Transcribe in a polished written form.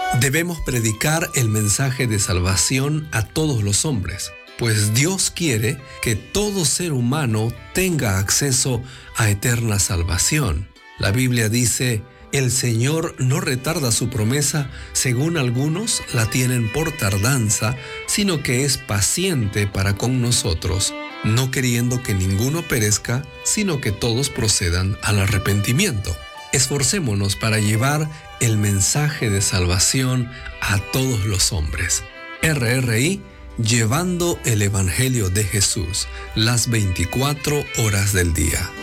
Debemos predicar el mensaje de salvación a todos los hombres, pues Dios quiere que todo ser humano tenga acceso a eterna salvación. La Biblia dice: el Señor no retarda su promesa, según algunos la tienen por tardanza, sino que es paciente para con nosotros, no queriendo que ninguno perezca, sino que todos procedan al arrepentimiento. Esforcémonos para llevar el mensaje de salvación a todos los hombres. RRI, llevando el Evangelio de Jesús las 24 horas del día.